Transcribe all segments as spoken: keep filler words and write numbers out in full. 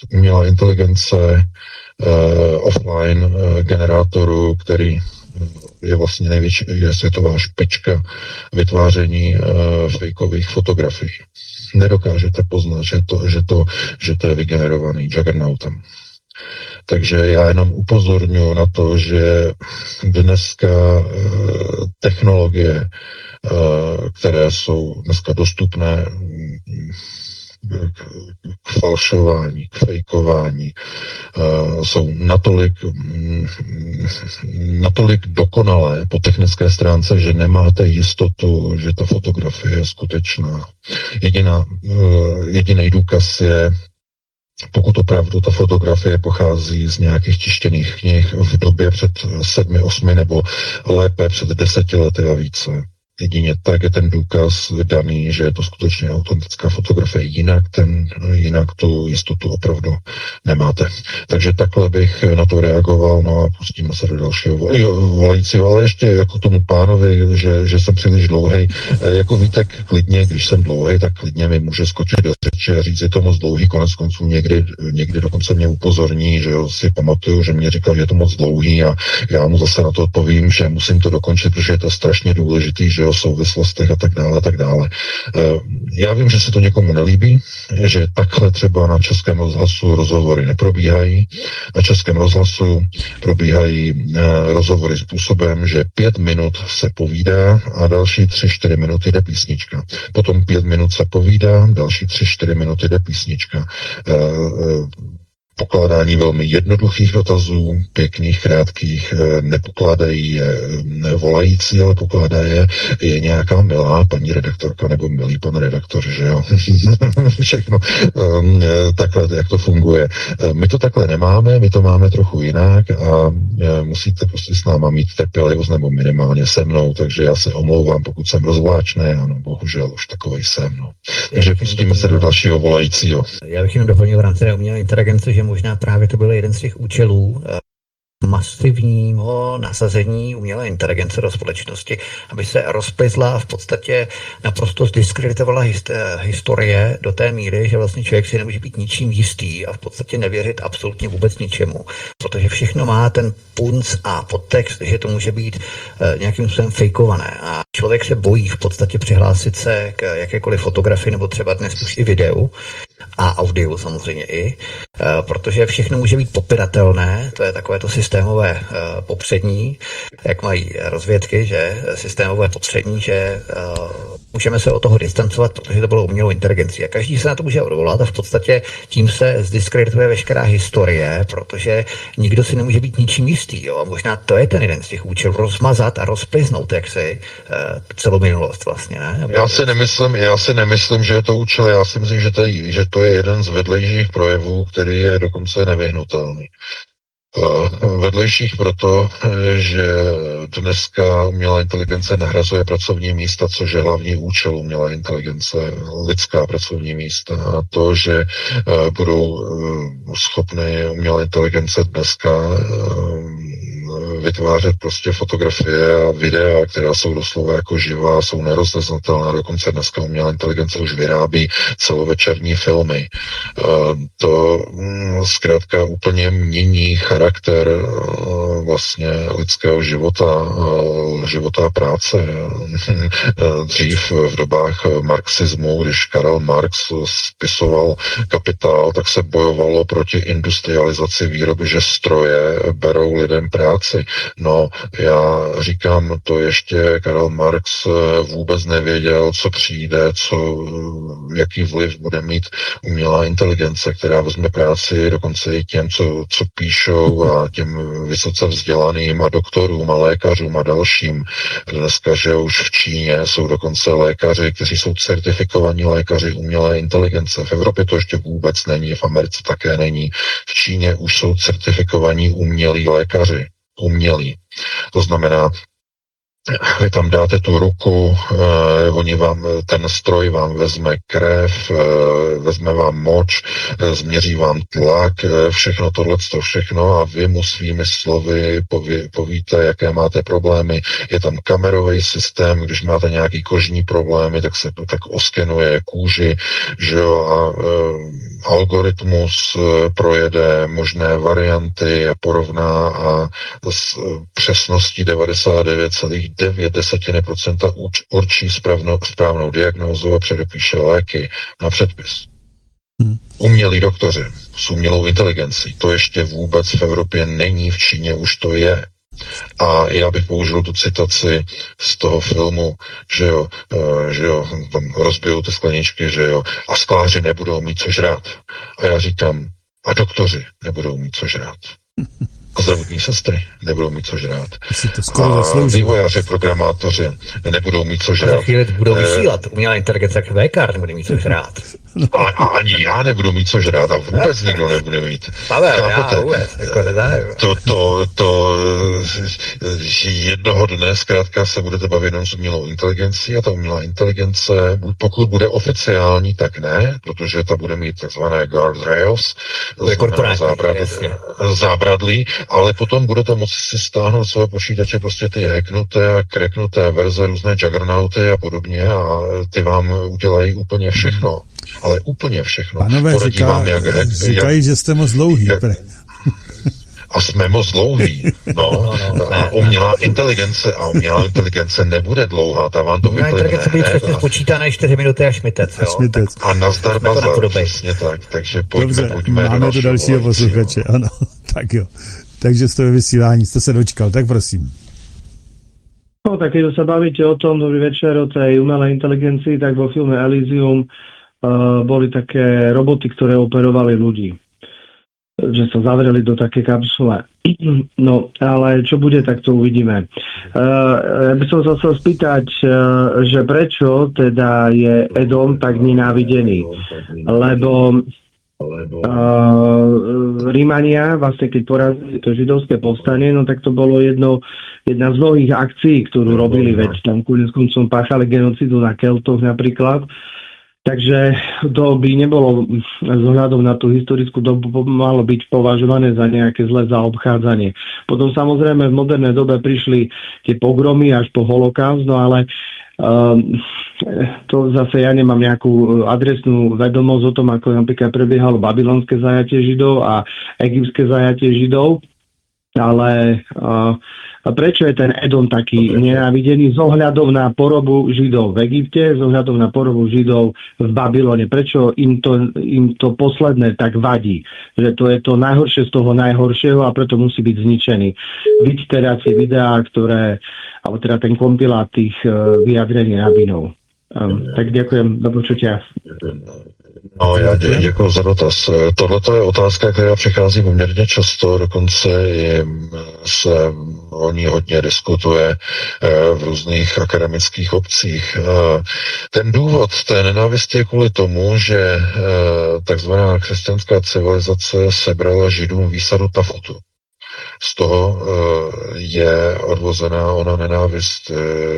umělá inteligence uh, offline uh, generátoru, který je vlastně největší, je světová špička vytváření uh, fejkových fotografií. Nedokážete poznat, že to, že to, že to je vygenerovaný juggernautem. Takže já jenom upozorňuji na to, že dneska uh, technologie, uh, které jsou dneska dostupné k falšování, k fejkování, uh, jsou natolik, um, natolik dokonalé po technické stránce, že nemáte jistotu, že ta fotografie je skutečná. Jediná, uh, jediný důkaz je, pokud opravdu ta fotografie pochází z nějakých tištěných knih v době před sedmi, osmi nebo lépe před deseti lety a více. Jedině tak je ten důkaz daný, že je to skutečně autentická fotografie. Jinak, ten, jinak tu jistotu opravdu nemáte. Takže takhle bych na to reagoval, no a pustíme se do dalšího volajícího, ale ještě jako tomu pánovi, že, že jsem příliš dlouhej. Jako Vítek klidně, když jsem dlouhej, tak klidně mi může skočit do řeči a říct, je to moc dlouhý, konec konců někdy, někdy dokonce mě upozorní, že jo, si pamatuju, že mě říkal, že je to moc dlouhý a já mu zase na to odpovím, že musím to dokončit, protože je to strašně důležitý, že o souvislostech a tak dále, a tak dále. Já vím, že se to někomu nelíbí, že takhle třeba na Českém rozhlasu rozhovory neprobíhají. Na Českém rozhlasu probíhají rozhovory způsobem, že pět minut se povídá a další tři, čtyři minuty jde písnička. Potom pět minut se povídá, další tři, čtyři minuty jde písnička. Pokládání velmi jednoduchých dotazů, pěkných, krátkých, nepokládají je volající, ale pokládá je, je nějaká milá paní redaktorka nebo milý pan redaktor, že jo. Všechno takhle, jak to funguje. My to takhle nemáme, my to máme trochu jinak a musíte prostě s náma mít trpělivost nebo minimálně se mnou, takže já se omlouvám, pokud jsem rozvláčný, ano, bohužel už takovej jsem, no. Takže pustíme se do dalšího volajícího. Já bych jenom doplnil v rámci umělé inteligence, že možná právě to byl jeden z těch účelů masivního nasazení umělé inteligence do společnosti, aby se rozplizla a v podstatě naprosto zdiskreditovala historie do té míry, že vlastně člověk si nemůže být ničím jistý a v podstatě nevěřit absolutně vůbec ničemu, protože všechno má ten punc a podtext, že to může být nějakým způsobem fejkované a člověk se bojí v podstatě přihlásit se k jakékoliv fotografii nebo třeba dnes už i videu a audio samozřejmě i, protože všechno může být popiratelné, to je takové to systémové popřední, jak mají rozvědky, že systémové popřední, že můžeme se od toho distancovat, protože to bylo umělou inteligencí a každý se na to může odvolat a v podstatě tím se zdiskredituje veškerá historie, protože nikdo si nemůže být ničím jistý, jo? A možná to je ten jeden z těch účelů, rozmazat a rozpliznout jaksi celou minulost vlastně, ne? Já si nemyslím, já si nemyslím, že je to účel, já si myslím, že to je, že to je jeden z vedlejších projevů, který je dokonce nevyhnutelný. Vedlejších proto, že dneska umělá inteligence nahrazuje pracovní místa, což je hlavní účel umělé inteligence, lidská pracovní místa. A to, že budou schopny umělé inteligence dneska vytvářet prostě fotografie a videa, která jsou doslova jako živá, jsou nerozeznatelná, dokonce dneska umělá inteligence už vyrábí celovečerní filmy. To zkrátka úplně mění charakter vlastně lidského života, života a práce. Dřív v dobách marxismu, když Karel Marx spisoval Kapitál, tak se bojovalo proti industrializaci výroby, že stroje berou lidem práci. No, já říkám, to ještě Karel Marx vůbec nevěděl, co přijde, co, jaký vliv bude mít umělá inteligence, která vezme práci dokonce i těm, co, co píšou a těm vysoce vzdělaným a doktorům a lékařům a dalším. Dneska, že už v Číně jsou dokonce lékaři, kteří jsou certifikovaní lékaři umělé inteligence. V Evropě to ještě vůbec není, v Americe také není. V Číně už jsou certifikovaní umělí lékaři. Umělí. To znamená, vy tam dáte tu ruku, eh, oni vám, ten stroj vám vezme krev, eh, vezme vám moč, eh, změří vám tlak, eh, všechno tohle, všechno a vy mu svými slovy poví, povíte, jaké máte problémy. Je tam kamerový systém, když máte nějaký kožní problémy, tak se tak oskenuje kůži, že jo, a eh, algoritmus eh, projede možné varianty a porovná a s eh, přesností devadesát devět celá devět desetiny procenta určí správnou, správnou diagnózu a předepíše léky na předpis. Hmm. Umělí doktoři s umělou inteligencí. To ještě vůbec v Evropě není, v Číně už to je. A já bych použil tu citaci z toho filmu, že jo, že jo, tam rozbijou ty skleničky, že jo, a skláři nebudou mít co žrát. A já říkám, a doktoři nebudou mít co žrát. A zdravotní sestry nebudou mít co žrát. A vývojáři, programátoři nebudou mít co žrát. A za chvíli budou vysílat. Umělá inteligence jak vékár nebude mít co žrát. A, a ani já nebudu mít co žrát a vůbec nikdo nebude mít. Pavel, já vůbec. Jako to, to, to jednoho dne zkrátka se budete bavit jenom s umělou inteligencí a ta umělá inteligence, pokud bude oficiální, tak ne, protože ta bude mít takzvané guardrails, zábradlí, ale potom budete moci si stáhnout své počítače prostě ty hacknuté a cracknuté verze, různé juggernauty a podobně a ty vám udělají úplně všechno. Ale úplně všechno. Pánové, říká, vám, jak, jak, říkají, jak, že jste moc dlouhý. Jak, a jsme moc dlouhý. No, no, no, a umělá inteligence a umělá inteligence nebude dlouhá, ta vám to vyplivne. Umělá inteligence bude přesně spočítané čtyři minuty a šmitec. A, šmitec. a nazdar bazar, přesně tak. Takže pojďme, dobře, pojďme máme do dalšího posluchače, ano. Tak jo. Takže jste ve vysílání, jste se dočkal, tak prosím. No, tak keď sa bavíte o tom, dobrý večer, o tej umelej inteligencii, tak vo filme Elysium uh, boli také roboty, ktoré operovali ľudí. Že sa zavreli do také kapsule. No, ale čo bude, tak to uvidíme. Uh, ja by som sa chcel spýtať, uh, že prečo teda je Edom tak nenávidený? Lebo Uh, Rímania, vlastne keď porazili to židovské povstanie, no tak to bolo jedno, jedna z mnohých akcií, ktorú robili, veď tam kúrne s koncom páchali genocidu na Keltoch napríklad. Takže to by nebolo z ohľadom na tú historickú dobu malo byť považované za nejaké zlé zaobchádzanie. Potom samozrejme v modernej dobe prišli tie pogromy až po holokaust, no ale Um, to zase ja nemám nejakú adresnú vedomosť o tom, ako napríklad prebiehalo babylonské zajatie Židov a egyptské zajatie Židov, ale uh, prečo je ten Edom taký nenávidený z ohľadom na porobu Židov v Egypte, z ohľadom na porobu Židov v Babylone? Prečo im to, im to posledné tak vadí? Že to je to najhoršie z toho najhoršieho a preto musí byť zničený. Vidíte teda tie videá, ktoré alebo teda ten kompilát tých uh, vyjadrení rabinov. Um, tak ďakujem, do počutia. No, já dě, děkuji za dotaz. Tohle je otázka, která přichází poměrně často, dokonce i se o ní hodně diskutuje v různých akademických obcích. Ten důvod té nenávisti je kvůli tomu, že takzvaná křesťanská civilizace sebrala Židům výsadu tafutu. Z toho je odvozená ona nenávist,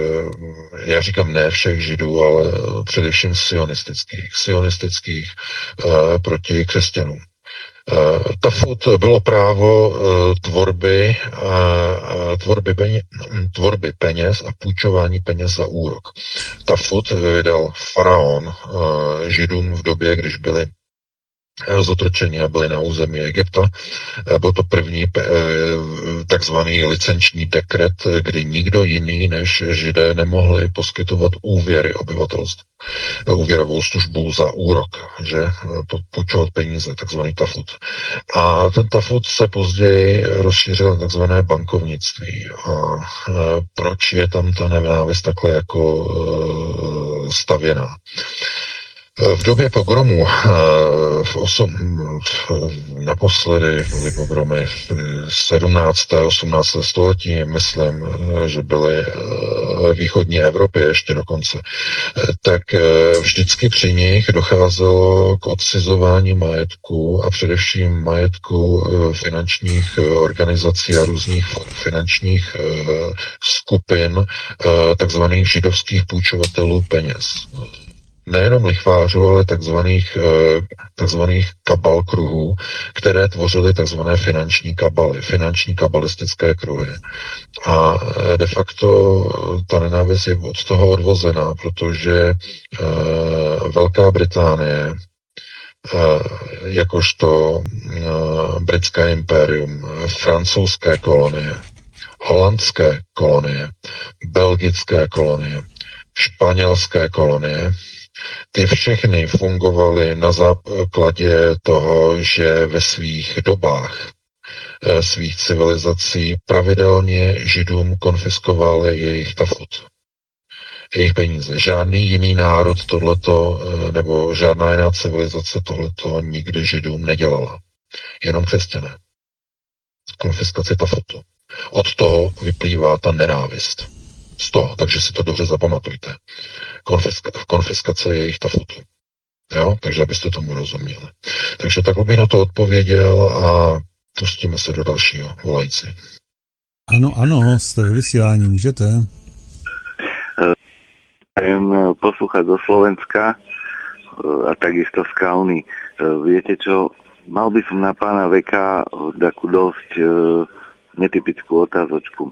já říkám ne všech Židů, ale především sionistických, sionistických proti křesťanům. Tafut bylo právo tvorby, tvorby, peněz, tvorby peněz a půjčování peněz za úrok. Tafut vydal faraon Židům v době, když byli zotročení a byli na území Egypta. Byl to první takzvaný licenční dekret, kdy nikdo jiný než Židé nemohli poskytovat úvěry obyvatelstvu. Úvěrovou službu za úrok, že půjčovat peníze, takzvaný tafut. A ten tafut se později rozšířil na takzvané bankovnictví. A proč je tam ta nenávist takhle jako stavěná? V době pogromu v osm, naposledy byly pogromy sedmnáctého osmnáctého století, myslím, že byly východní Evropě ještě dokonce, tak vždycky při nich docházelo k odcizování majetku a především majetku finančních organizací a různých finančních skupin takzvaných židovských půjčovatelů peněz. Nejenom lichvářů, ale takzvaných, takzvaných kabal kruhů, které tvořily takzvané finanční kabaly, finanční kabalistické kruhy. A de facto ta nenávist je od toho odvozená, protože Velká Británie, jakožto britské impérium, francouzské kolonie, holandské kolonie, belgické kolonie, španělské kolonie, ty všechny fungovaly na základě toho, že ve svých dobách svých civilizací pravidelně Židům konfiskovali jejich tafut, jejich peníze. Žádný jiný národ tohleto, nebo žádná jiná civilizace tohleto nikdy Židům nedělala. Jenom křesťané. Konfiskaci tafutu. Od toho vyplývá ta nenávist. Z toho, takže si to dobře zapamatujte. Konfiska, konfiskace jejich tafutu. Jo, takže abyste tomu rozuměli. Takže takhle bych na to odpověděl a pustíme se do dalšího volající. Ano, ano, jste ve vysílání, můžete. Viem poslúchať zo Slovenska a takisto z Kauny. Viete čo, mal by som na pána Veka takú dosť netypickú otázočku.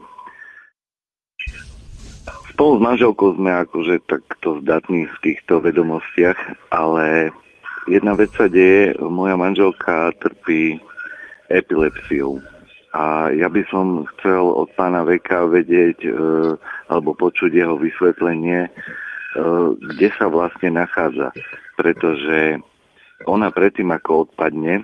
Spolu s manželkou sme akože takto zdatní v týchto vedomostiach, ale jedna vec sa deje, moja manželka trpí epilepsiou. A ja by som chcel od pána Veka vedieť, e, alebo počuť jeho vysvetlenie, e, kde sa vlastne nachádza. Pretože ona predtým, ako odpadne, e,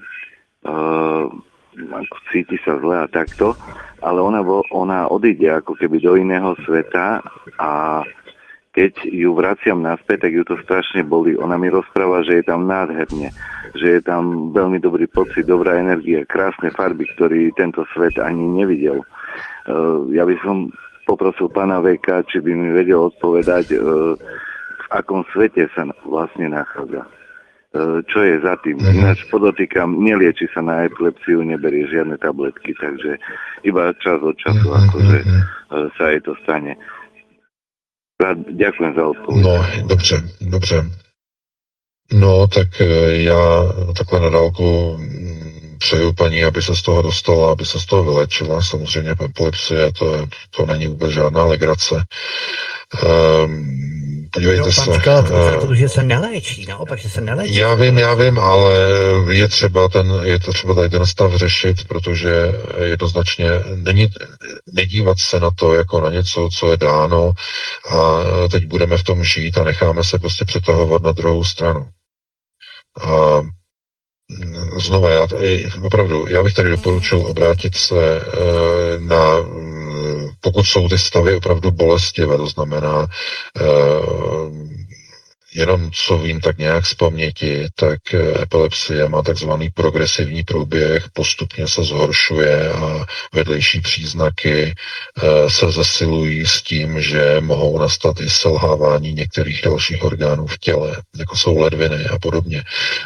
ako cíti sa zle a takto, ale ona, ona odíde ako keby do iného sveta a keď ju vraciam naspäť, tak ju to strašne bolí. Ona mi rozpráva, že je tam nádherne, že je tam veľmi dobrý pocit, dobrá energia, krásne farby, ktorý tento svet ani nevidel. Ja by som poprosil pána Veka, či by mi vedel odpovedať, v akom svete sa vlastne nachádza. Čo je za tým. Ináč podotýkam, nelieči sa na epilepsiu, neberie žiadne tabletky, takže iba čas od času, akože sa jej to stane. Ďakujem za odpověď. No, dobře, dobře. No, tak já takhle na dálku přeju paní, aby se z toho dostala, aby se z toho vylečila. Samozřejmě epilepsie, to, to není vůbec žádná legrace. Um, podívejte no, se. Říkal, protože se neléčí, naopak, že se neléčí. Já vím, já vím, ale je třeba ten, je to třeba tady ten stav řešit, protože jednoznačně není, nedívat se na to jako na něco, co je dáno a teď budeme v tom žít a necháme se prostě přetahovat na druhou stranu. A znova, já, opravdu, já bych tady doporučil obrátit se na, pokud jsou ty stavy opravdu bolestivé, to znamená, jenom co vím tak nějak z paměti, tak epilepsie má takzvaný progresivní průběh, postupně se zhoršuje a vedlejší příznaky se zesilují s tím, že mohou nastat i selhávání některých dalších orgánů v těle, jako jsou ledviny a podobně.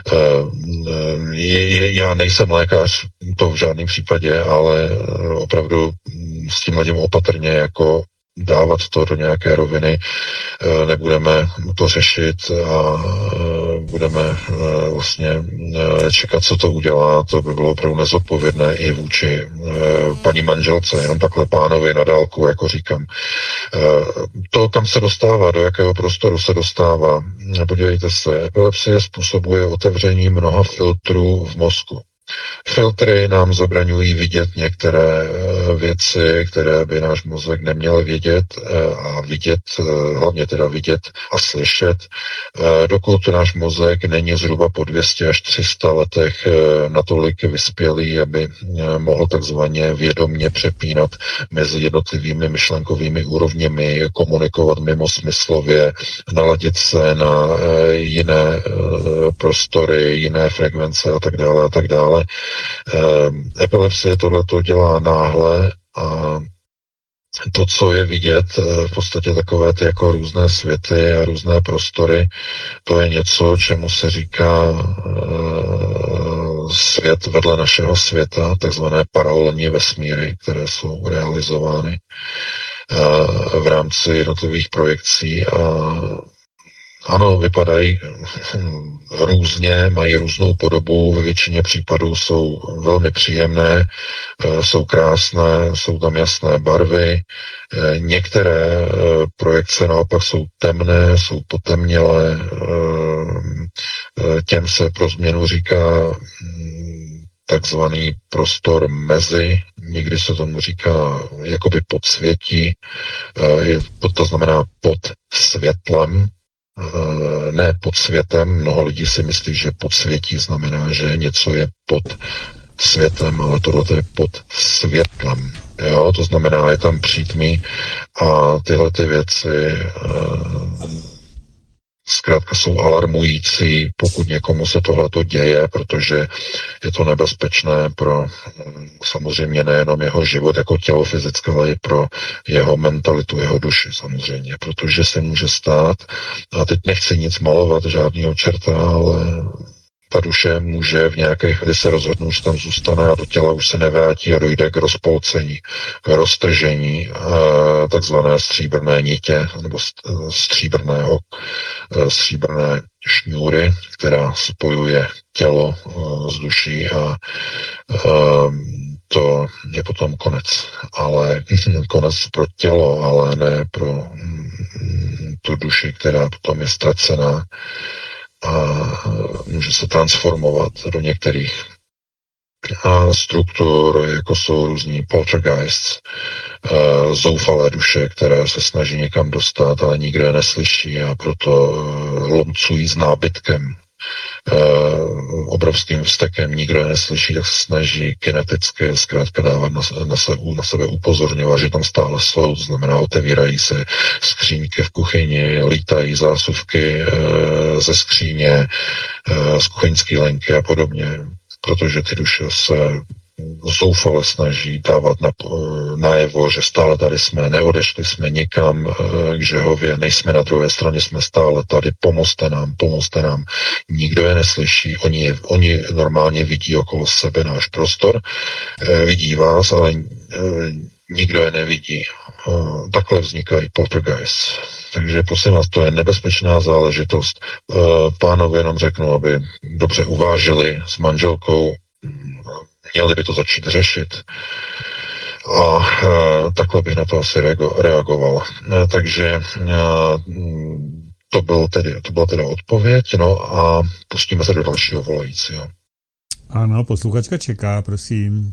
Já nejsem lékař, to v žádném případě, ale opravdu s tímhletím opatrně jako dávat to do nějaké roviny, nebudeme to řešit a budeme vlastně čekat, co to udělá. To by bylo opravdu nezodpovědné i vůči paní manželce, jenom takhle pánovi na dálku, jako říkám. To, kam se dostává, do jakého prostoru se dostává, podívejte se, epilepsie způsobuje otevření mnoha filtrů v mozku. Filtry nám zabraňují vidět některé věci, které by náš mozek neměl vědět a vidět, hlavně teda vidět a slyšet, dokud náš mozek není zhruba po dvě stě až tři sta letech natolik vyspělý, aby mohl takzvaně vědomně přepínat mezi jednotlivými myšlenkovými úrovněmi, komunikovat mimo smyslově, naladit se na jiné prostory, jiné frekvence a tak dále a tak dále. Epilepsie tohle to dělá náhle a to, co je vidět, v podstatě takové ty jako různé světy a různé prostory, to je něco, čemu se říká svět vedle našeho světa, takzvané paralelní vesmíry, které jsou realizovány v rámci jednotlivých projekcí a ano, vypadají různě, mají různou podobu, ve většině případů jsou velmi příjemné, jsou krásné, jsou tam jasné barvy. Některé projekce naopak jsou temné, jsou potemnělé, těm se pro změnu říká takzvaný prostor mezi, někdy se tomu říká jakoby podsvětí, to znamená pod světlem, ne pod světem. Mnoho lidí si myslí, že podsvětí znamená, že něco je pod světem, ale tohle je pod světlem. Jo, to znamená, je tam přítmí a tyhle ty věci zkrátka jsou alarmující, pokud někomu se tohleto děje, protože je to nebezpečné pro samozřejmě nejenom jeho život jako tělo fyzické, ale i pro jeho mentalitu, jeho duši samozřejmě, protože se může stát, a teď nechci nic malovat, žádného čerta, ale ta duše může v nějaké chvíli se rozhodnout, že tam zůstane a do těla už se nevrátí a dojde k rozpolcení, k roztržení takzvané stříbrné nitě nebo stříbrného, stříbrné šňůry, která spojuje tělo s duší a to je potom konec. Ale konec pro tělo, ale ne pro tu duši, která potom je ztracená a může se transformovat do některých a struktur, jako jsou různí poltergeists, zoufalé duše, které se snaží někam dostat, ale nikdo je neslyší a proto lomcují s nábytkem, obrovským vztekem, nikdo je neslyší, tak se snaží kineticky zkrátka dávat na, na, se, na sebe upozorňovat, že tam stále jsou, to znamená otevírají se skříňky v kuchyni, lítají zásuvky e, ze skříně, e, z kuchyňské lenky a podobně, protože ty duše se zoufale snaží dávat na, najevo, že stále tady jsme, neodešli jsme nikam k Žehově, nejsme na druhé straně, jsme stále tady, pomozte nám, pomozte nám. Nikdo je neslyší, oni, oni normálně vidí okolo sebe náš prostor, vidí vás, ale nikdo je nevidí. Takhle vznikají poltergeist. Takže prosím vás, to je nebezpečná záležitost. Pánovi jenom řeknu, aby dobře uvážili s manželkou, měli by to začít řešit. A e, takhle bych na to asi reago, reagoval. E, takže e, to, byl tedy, to byla teda odpověď, no a pustíme se do dalšího volajícího. Ano, posluchačka čeká, prosím.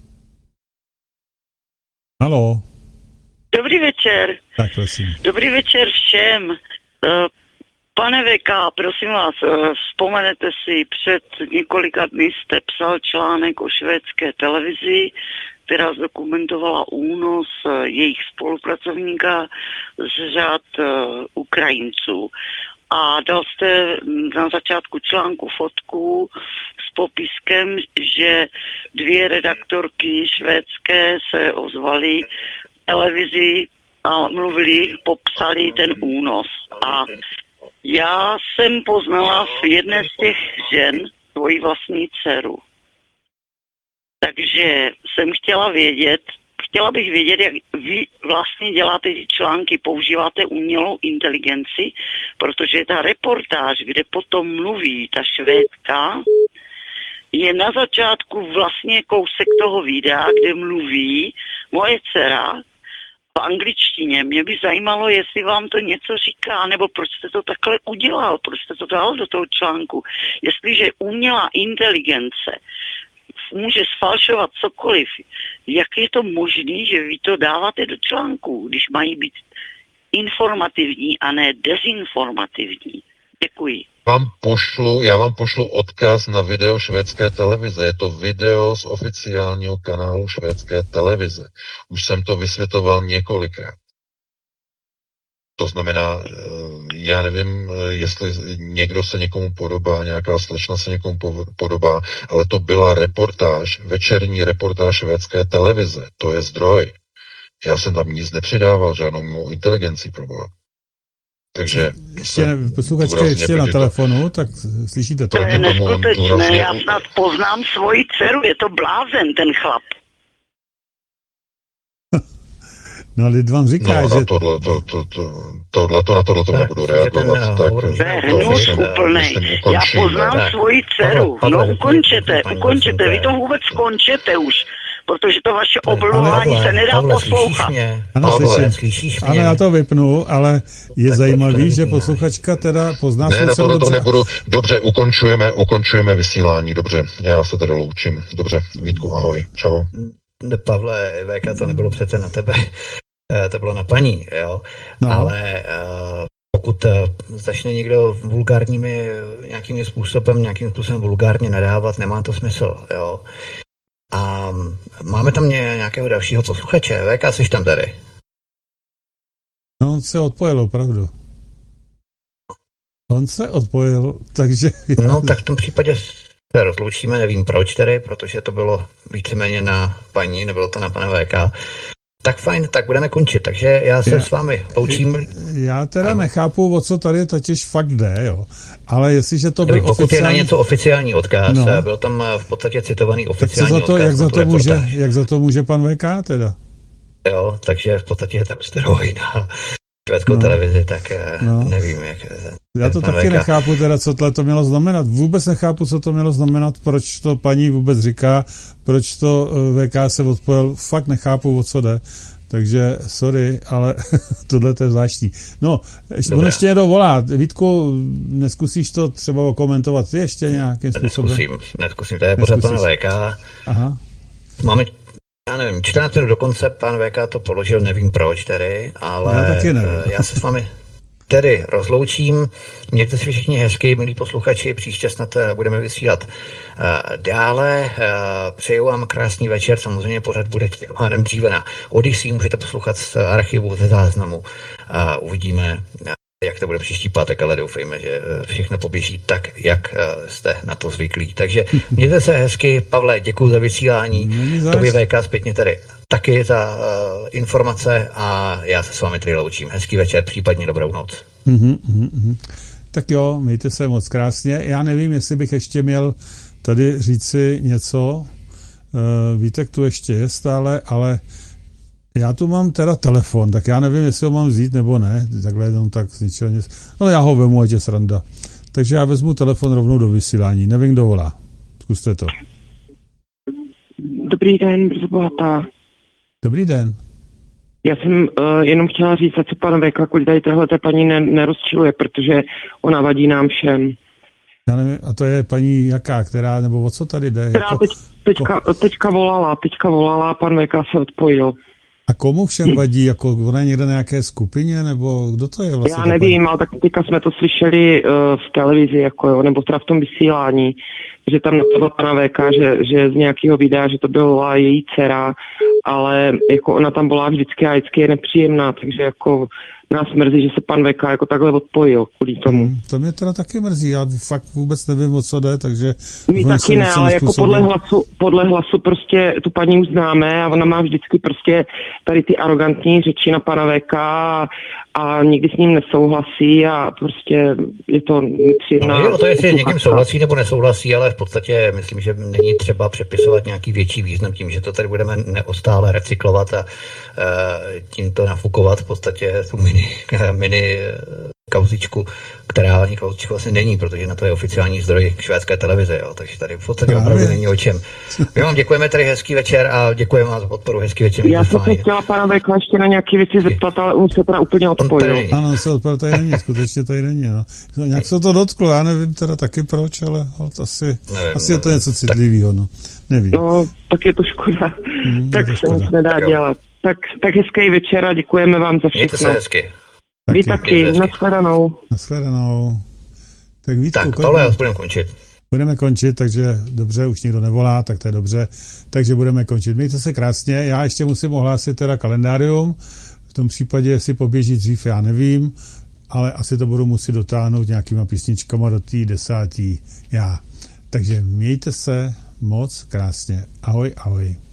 Haló. Dobrý večer. Tak, prosím. Dobrý večer všem. Pane V K, prosím vás, vzpomenete si, před několika dny jste psal článek o švédské televizi, která zdokumentovala únos jejich spolupracovníka z řad Ukrajinců. A dal jste na začátku článku fotku s popiskem, že dvě redaktorky švédské se ozvaly televizi a mluvili, popsali ten únos. A já jsem poznala v jedné z těch žen svoji vlastní dceru. Takže jsem chtěla vědět, chtěla bych vědět, jak vy vlastně děláte ty články, používáte umělou inteligenci, protože ta reportáž, kde potom mluví ta Švédka, je na začátku vlastně kousek toho videa, kde mluví moje dcera v angličtině. Mě by zajímalo, jestli vám to něco říká, nebo proč jste to takhle udělal, proč jste to dal do toho článku. Jestliže umělá inteligence může sfalšovat cokoliv, jak je to možné, že vy to dáváte do článku, když mají být informativní a ne dezinformativní? Děkuji. Vám pošlu, já vám pošlu odkaz na video švédské televize. Je to video z oficiálního kanálu švédské televize. Už jsem to vysvětloval několikrát. To znamená, já nevím, jestli někdo se někomu podobá, nějaká slečna se někomu podobá, ale to byla reportáž, večerní reportáž švédské televize. To je zdroj. Já jsem tam nic nepřidával, žádnou mou inteligenci proboha. Takže... Ještě posluchačka ještě na telefonu, tak slyšíte to? To je neskutečné, já snad poznám svoji dceru, je to blázen ten chlap. No ale vám říká, no, že... tohle, to, to, to, tohle, to, na tohle to nebudu reagovat. Tak, to je hnus úplnej. Já poznám tak. svoji dceru. No ukončete, ukončete, vy to vůbec skončete už. Protože to vaše oblbování se nedá Pavle, poslouchat. Ano, Pavle, slyšíš mě? Ano, já to vypnu, ale je tak zajímavý, že posluchačka teda pozná... Ne, na tohle to nebudu. Dobře, ukončujeme, ukončujeme vysílání, dobře. Já se tady loučím. Dobře, Vítku, ahoj, čau. Pavle, V K, to nebylo přece na tebe, to bylo na paní, jo, no. Ale uh, pokud uh, začne někdo vulgárními nějakým způsobem, nějakým způsobem vulgárně nadávat, nemá to smysl, jo. A máme tam nějakého dalšího posluchače, V K, jsi tam tady? No, on se odpojil, opravdu. On se odpojil, takže... No, tak v tom případě se rozloučíme, nevím proč tedy, protože to bylo víceméně na paní, nebylo to na pana V K. Tak fajn, tak budeme končit, takže já se já, s vámi loučím. Já teda ano. nechápu, o co tady totiž fakt jde, jo. Ale jestliže to byl Pokud oficiální... je na něco oficiální odkaz, no. byl tam v podstatě citovaný oficiální tak co za to, odkaz. Jak za, to může, jak za to může pan V K teda? Jo, takže v podstatě je tam steroid na švédskou no. televizi, tak no. nevím, jak... Já to taky nechápu teda, co to mělo znamenat. Vůbec nechápu, co to mělo znamenat, proč to paní vůbec říká, proč to V K se odpojil. Fakt nechápu, o co jde. Takže sorry, ale tohle to je zvláštní. No, on ještě někdo volá. Vítku, neskusíš to třeba okomentovat ty ještě nějakým způsobem? Neskusím, neskusím. To je pořád pana V K. Aha. Máme, já nevím, čtrnáct minut do konce pan V K to položil, nevím proč tedy, ale já, taky nevím. já se s vámi tedy rozloučím. Mějte si všichni hezky, milí posluchači, příště snad budeme vysílat uh, dále. Uh, přeju vám krásný večer, samozřejmě pořád bude tím dříve na Odyssey, můžete poslouchat z archivu, ze záznamu. Uh, uvidíme, uh, jak to bude příští pátek, ale doufejme, že všechno poběží tak, jak uh, jste na to zvyklí. Takže mějte se hezky, Pavle, děkuji za vysílání, tobě V K zpětně tady taky za uh, informace a já se s vámi tady loučím. Hezký večer, případně dobrou noc. Mm-hmm, mm-hmm. Tak jo, mějte se moc krásně. Já nevím, jestli bych ještě měl tady říci něco. Uh, Vítek tu ještě je stále, ale já tu mám teda telefon, tak já nevím, jestli ho mám vzít nebo ne. Takhle jenom tak z ničeho něco. No já ho vemu, ať je sranda. Takže já vezmu telefon rovnou do vysílání. Nevím, kdo volá. Zkuste to. Dobrý den, brzo bohatá. Dobrý den. Já jsem uh, jenom chtěla říct, co pan V K kvůli tady téhleté paní ne, nerozčiluje, protože ona vadí nám všem. Já nevím, a to je paní jaká, která, nebo o co tady jde? Která jako, teď, teďka, ko... teďka volala, teďka volala, pan V K se odpojil. A komu všem vadí? Jako ona je někde na nějaké skupině, nebo kdo to je vlastně? Já nevím, paní? Ale tak teďka jsme to slyšeli uh, v televizi, jako jo, nebo teda v tom vysílání, že tam napadla pana V K, že, že z nějakého videa, že to byla její dcera, ale jako ona tam byla vždycky a vždycky je nepříjemná, takže jako nás mrzí, že se pan V K jako takhle odpojil kvůli tomu. Hmm, to mě teda taky mrzí, já fakt vůbec nevím, o co jde, takže... My taky ne, ale jako podle hlasu, podle hlasu prostě tu paní už známe a ona má vždycky prostě tady ty arrogantní řeči na pana V K a, a nikdy s ním nesouhlasí a prostě je to nepříjemná... No, to jestli někým souhlasí nebo nesouhlasí, ale v podstatě myslím, že není třeba přepisovat nějaký větší význam tím, že to tady budeme neustále recyklovat a uh, tímto nafukovat v podstatě tu mini, mini kauzičku, která ani kauzičku vlastně není, protože na to je oficiální zdroj švédské televize, jo, takže tady v podstatě opravdu není o čem. My vám děkujeme tady hezký večer a děkujeme vám za podporu, hezký večer. Já jsem se chtěla pana V K ještě na nějaké věci zeptat, ale on se teda úplně odpojil. Ano, se odpojil, tady není, skutečně tady není, no. Nějak se to dotklo, já nevím teda taky proč, ale asi, nevím, asi je to něco citlivého, no. Nevím. No, tak je to škoda. Hmm, tak se nic nedá tak dělat. Tak, tak hezký večer a děkujeme vám za všechno. Mějte se hezky. Vy taky, nashledanou. Nashledanou. Tak Vítku, tak tohle budeme končit. Budeme končit, takže dobře, už nikdo nevolá, tak to je dobře. Takže budeme končit. Mějte se krásně. Já ještě musím ohlásit teda kalendárium. V tom případě, jestli poběží dřív, já nevím, ale asi to budu muset dotáhnout nějakýma písničkama do té desátý já. Takže mějte se moc krásně. Ahoj, ahoj.